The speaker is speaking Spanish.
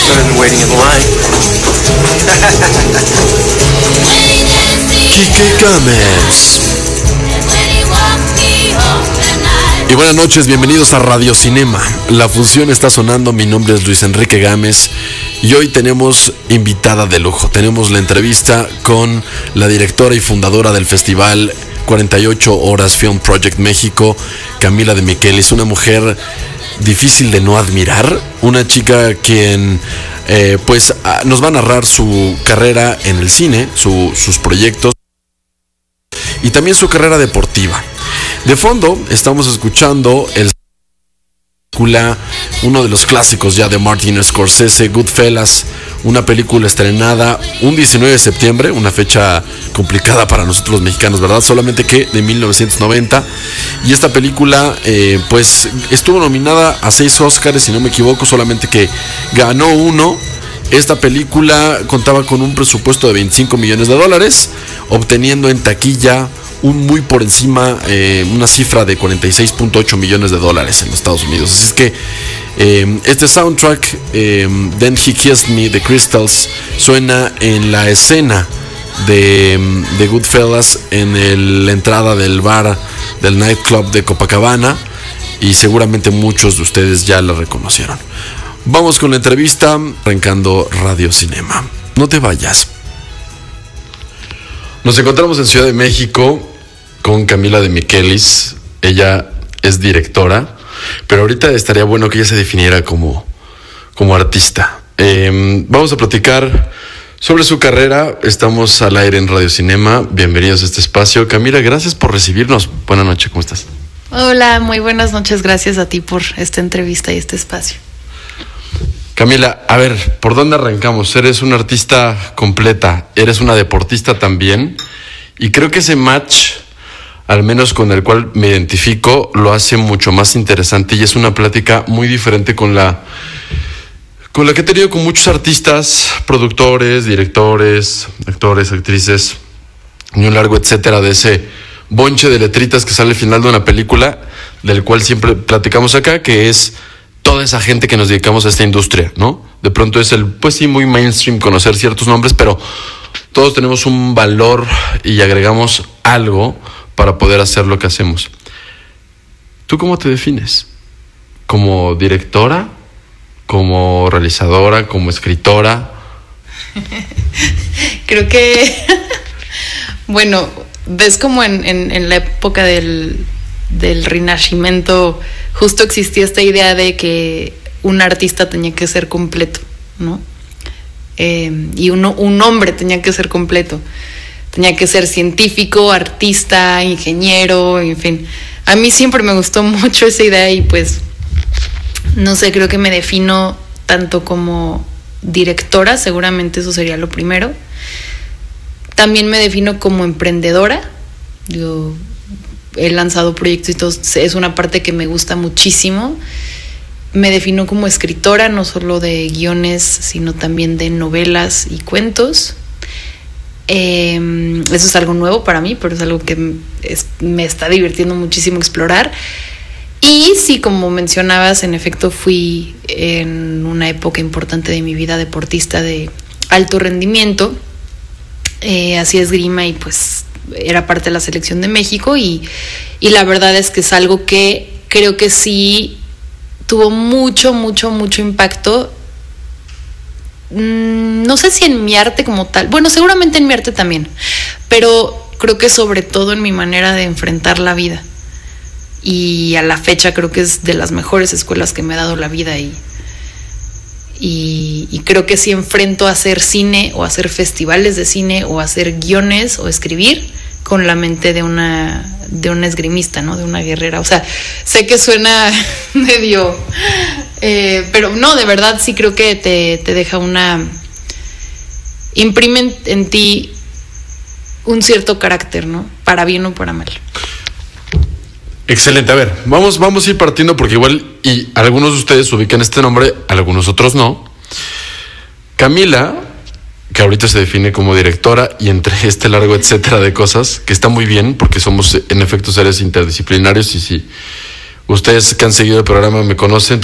better than waiting in line. Quique Gámez. Y buenas noches, bienvenidos a Radio Cinema. La fusión está sonando, mi nombre es Luis Enrique Gámez y hoy tenemos invitada de lujo. Tenemos la entrevista con la directora y fundadora del festival 48 Horas Film Project México, Camila de Michelis, una mujer difícil de no admirar, una chica quien nos va a narrar su carrera en el cine, sus proyectos y también su carrera deportiva. De fondo estamos escuchando uno de los clásicos ya de Martin Scorsese, Goodfellas, una película estrenada un 19 de septiembre, una fecha complicada para nosotros los mexicanos, ¿verdad? Solamente que de 1990. Y esta película pues estuvo nominada a 6 Óscares, si no me equivoco, solamente que ganó uno. Esta película contaba con un presupuesto de $25 millones, obteniendo en taquilla un muy por encima, una cifra de $46.8 millones en Estados Unidos. Así es que este soundtrack, Then He Kissed Me, The Crystals, suena en la escena de Goodfellas, en la entrada del bar, del nightclub de Copacabana, y seguramente muchos de ustedes ya la reconocieron. Vamos con la entrevista, arrancando Radio Cinema. No te vayas. Nos encontramos en Ciudad de México con Camila de Michelis. Ella es directora, pero ahorita estaría bueno que ella se definiera como artista. Vamos a platicar sobre su carrera. Estamos al aire en Radio Cinema. Bienvenidos a este espacio. Camila, gracias por recibirnos. Buenas noches, ¿cómo estás? Hola, muy buenas noches. Gracias a ti por esta entrevista y este espacio. Camila, a ver, ¿por dónde arrancamos? Eres una artista completa, eres una deportista también, y creo que ese match, al menos con el cual me identifico, lo hace mucho más interesante, y es una plática muy diferente con la que he tenido con muchos artistas, productores, directores, actores, actrices, y un largo etcétera de ese bonche de letritas que sale al final de una película, del cual siempre platicamos acá, que es toda esa gente que nos dedicamos a esta industria, ¿no? De pronto es pues sí, muy mainstream conocer ciertos nombres, pero todos tenemos un valor y agregamos algo para poder hacer lo que hacemos. ¿Tú cómo te defines? ¿Como directora? ¿Como realizadora? ¿Como escritora? Creo que, bueno, ves como en la época del Renacimiento justo existía esta idea de que un artista tenía que ser completo, ¿no? Y un hombre tenía que ser completo. Tenía que ser científico, artista, ingeniero, en fin. A mí siempre me gustó mucho esa idea y pues, no sé, creo que me defino tanto como directora, seguramente eso sería lo primero. También me defino como emprendedora. Yo he lanzado proyectos y todo, es una parte que me gusta muchísimo. Me defino como escritora, no solo de guiones, sino también de novelas y cuentos. Eso es algo nuevo para mí, pero es algo que me está divirtiendo muchísimo explorar. Y sí, como mencionabas, en efecto fui en una época importante de mi vida deportista de alto rendimiento. Hacía esgrima y pues era parte de la selección de México y la verdad es que es algo que creo que sí tuvo mucho impacto. No sé si en mi arte como tal, bueno, seguramente en mi arte también, pero creo que sobre todo en mi manera de enfrentar la vida, y a la fecha creo que es de las mejores escuelas que me ha dado la vida y creo que si enfrento a hacer cine o a hacer festivales de cine o a hacer guiones o escribir con la mente de una esgrimista, ¿no? De una guerrera. O sea, sé que suena medio... pero no, de verdad sí creo que te deja imprime en ti un cierto carácter, ¿no? Para bien o para mal. Excelente, a ver, vamos a ir partiendo porque igual y algunos de ustedes ubican este nombre, algunos otros no. Camila, que ahorita se define como directora, y entre este largo etcétera de cosas, que está muy bien porque somos en efecto seres interdisciplinarios, y si ustedes que han seguido el programa me conocen,